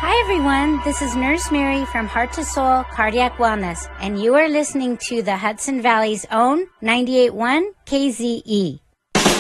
Hi, everyone. This is Nurse Mary from Heart to Soul Cardiac Wellness, and you are listening to the Hudson Valley's own 98.1 KZE.